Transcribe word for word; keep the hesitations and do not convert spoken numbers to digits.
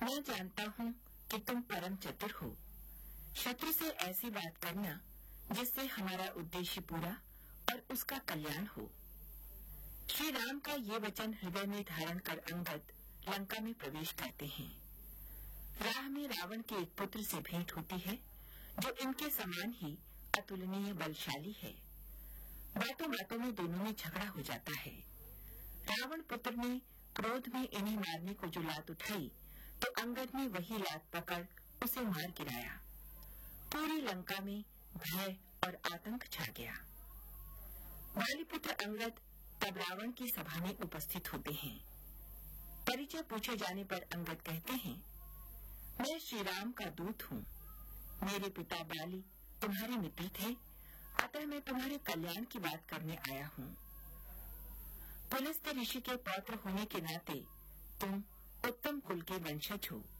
मैं जानता हूँ कि तुम परम चतुर हो। शत्रु से ऐसी बात करना जिससे हमारा उद्देश्य पूरा और उसका कल्याण हो। श्री राम का ये वचन हृदय में धारण कर अंगद लंका में प्रवेश करते हैं। राह में रावण के एक पुत्र से भेंट होती है जो इनके समान ही अतुलनीय बलशाली है। बातों बातों में दोनों में झगड़ा हो जाता है। रावण पुत्र ने क्रोध में इन्हें मारने को जो लात उठाई तो अंगद ने वही लात पकड़ उसे मार गिराया। पूरी लंका में भय और आतंक छा गया। वालिपुत्र अंगद तब रावण की सभा में उपस्थित होते हैं। परिचय पूछे जाने पर अंगद कहते हैं, मैं श्री राम का दूत हूँ। मेरे पिता बाली तुम्हारे मित्र थे, अतः मैं तुम्हारे कल्याण की बात करने आया हूँ। पुलस्त्य ऋषि के पौत्र होने के नाते तुम उत्तम कुल के वंशज हो।